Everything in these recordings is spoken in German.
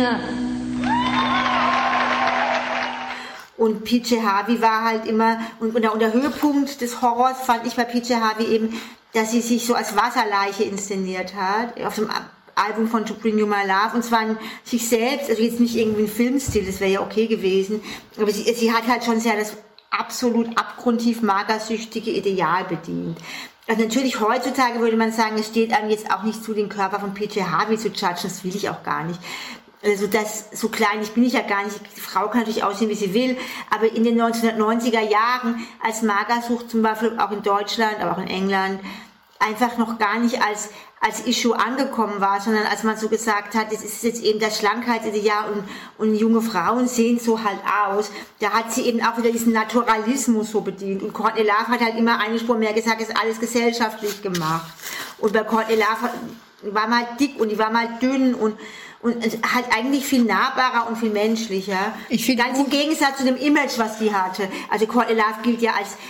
Sabrina. Und PJ Harvey war halt immer, und der Höhepunkt des Horrors fand ich bei PJ Harvey eben, dass sie sich so als Wasserleiche inszeniert hat, auf dem Album von To Bring You My Love, und zwar sich selbst, also jetzt nicht irgendwie ein Filmstil, das wäre ja okay gewesen, aber sie hat halt schon sehr das absolut abgrundtief magersüchtige Ideal bedient. Also natürlich heutzutage würde man sagen, es steht einem jetzt auch nicht zu, den Körper von PJ Harvey zu judgen, das will ich auch gar nicht. Also so klein bin ich ja gar nicht. Die Frau kann natürlich aussehen, wie sie will, aber in den 1990er Jahren, als Magersucht zum Beispiel auch in Deutschland, aber auch in England, einfach noch gar nicht als Issue angekommen war, sondern als man so gesagt hat, es ist jetzt eben das Schlankheitsideal und junge Frauen sehen so halt aus. Da hat sie eben auch wieder diesen Naturalismus so bedient. Und Courtney Love hat halt immer eine Spur mehr gesagt, es ist alles gesellschaftlich gemacht. Und bei Courtney Love war mal dick und die war mal dünn und halt eigentlich viel nahbarer und viel menschlicher. Ganz im Gegensatz zu dem Image, was sie hatte. Also Courtney Love gilt ja als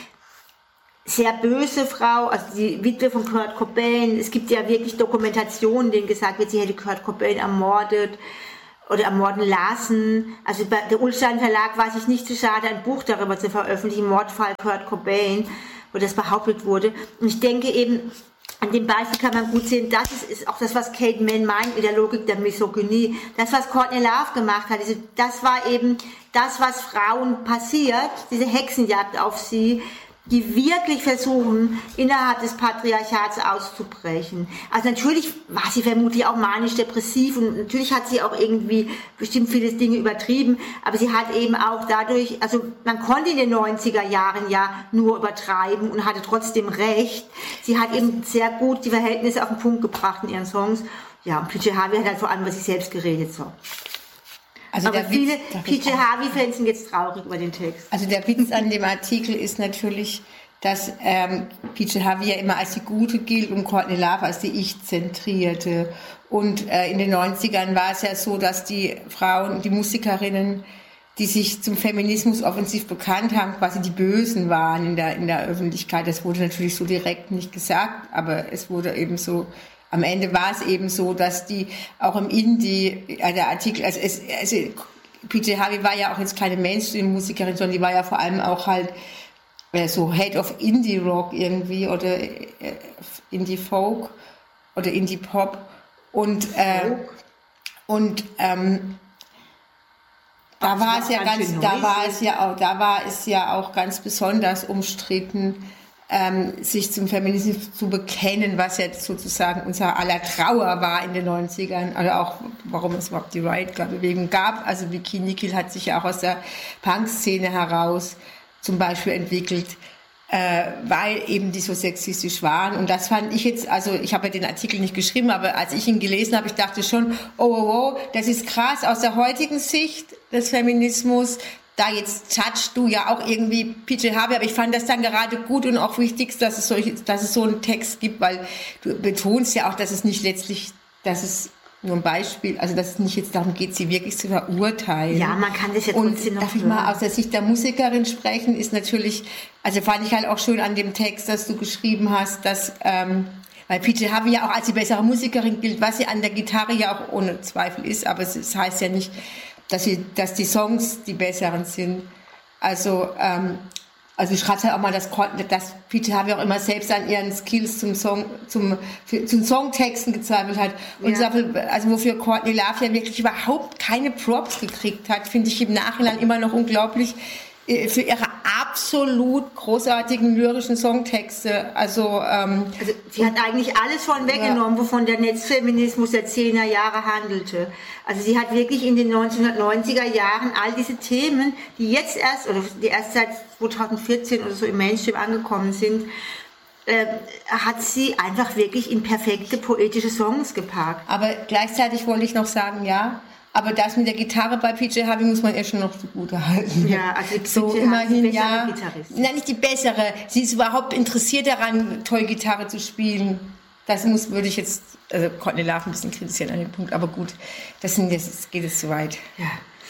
sehr böse Frau, also die Witwe von Kurt Cobain. Es gibt ja wirklich Dokumentationen, denen gesagt wird, sie hätte Kurt Cobain ermordet oder ermorden lassen. Also der Ullstein Verlag war sich nicht zu schade, ein Buch darüber zu veröffentlichen, Mordfall Kurt Cobain, wo das behauptet wurde. Und ich denke eben, an dem Beispiel kann man gut sehen, das ist auch das, was Kate Mann meint mit der Logik der Misogynie. Das, was Courtney Love gemacht hat, das war eben das, was Frauen passiert, diese Hexenjagd auf sie, die wirklich versuchen, innerhalb des Patriarchats auszubrechen. Also natürlich war sie vermutlich auch manisch-depressiv und natürlich hat sie auch irgendwie bestimmt viele Dinge übertrieben, aber sie hat eben auch dadurch, also man konnte in den 90er Jahren ja nur übertreiben und hatte trotzdem recht. Sie hat eben sehr gut die Verhältnisse auf den Punkt gebracht in ihren Songs. Ja, und PJ Harvey hat halt vor allem über sich selbst geredet, so. Also aber viele PJ Harvey-Fans sind jetzt traurig über den Text. Also der Witz an dem Artikel ist natürlich, dass PJ Harvey ja immer als die Gute gilt und Courtney Love als die Ich-Zentrierte. Und in den 90ern war es ja so, dass die Frauen, die Musikerinnen, die sich zum Feminismus offensiv bekannt haben, quasi die Bösen waren in der Öffentlichkeit. Das wurde natürlich so direkt nicht gesagt, aber es wurde eben so. Am Ende war es eben so, dass die auch im Indie, der Artikel, also PJ Harvey war ja auch jetzt keine Mainstream-Musikerin, sondern die war ja vor allem auch halt so Head of Indie-Rock irgendwie oder Indie-Folk oder Indie-Pop und da war es ja auch ganz besonders umstritten, sich zum Feminismus zu bekennen, was jetzt sozusagen unser aller Trauer war in den 90ern, also auch, warum es überhaupt die Riot-Bewegung gab. Also Bikini Kill hat sich ja auch aus der Punk-Szene heraus zum Beispiel entwickelt, weil eben die so sexistisch waren. Und das fand ich jetzt, also ich habe ja den Artikel nicht geschrieben, aber als ich ihn gelesen habe, ich dachte schon, oh, das ist krass aus der heutigen Sicht des Feminismus. Da jetzt judgst du ja auch irgendwie PJ Harvey, aber ich fand das dann gerade gut und auch wichtig, dass es so einen Text gibt, weil du betonst ja auch, dass es nicht letztlich, dass es nur ein Beispiel, also dass es nicht jetzt darum geht, sie wirklich zu verurteilen. Ja, man kann das jetzt trotzdem noch. Darf ich mal aus der Sicht der Musikerin sprechen, ist natürlich, also fand ich halt auch schön an dem Text, dass du geschrieben hast, dass, weil PJ Harvey ja auch als die bessere Musikerin gilt, was sie an der Gitarre ja auch ohne Zweifel ist, aber es heißt ja nicht, dass die Songs die besseren sind. Also ich schreibe halt auch mal, dass PJ Harvey auch immer selbst an ihren Skills zum Songtexten gezweifelt hat. Und ja. Also wofür Courtney Love ja wirklich überhaupt keine Props gekriegt hat, finde ich im Nachhinein immer noch unglaublich, für ihre absolut großartigen lyrischen Songtexte. Also sie hat eigentlich alles von weggenommen, wovon der Netzfeminismus der 10er Jahre handelte. Also sie hat wirklich in den 1990er Jahren all diese Themen, die jetzt erst seit 2014 oder so im Mainstream angekommen sind, hat sie einfach wirklich in perfekte poetische Songs gepackt. Aber gleichzeitig wollte ich noch sagen, ja, aber das mit der Gitarre bei PJ Harvey muss man ja schon noch zugute halten. Ja, also so immerhin die bessere Gitarristin. Nein, nicht die bessere. Sie ist überhaupt interessiert daran, toll Gitarre zu spielen. Würde ich jetzt Courtney Love ein bisschen kritisieren an dem Punkt. Aber gut, geht es zu weit. Ja.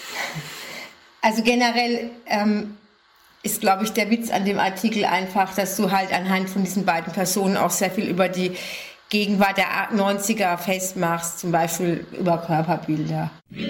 Also generell ist, glaube ich, der Witz an dem Artikel einfach, dass du halt anhand von diesen beiden Personen auch sehr viel über die Gegenwart der 90er festmachst, zum Beispiel über Körperbilder.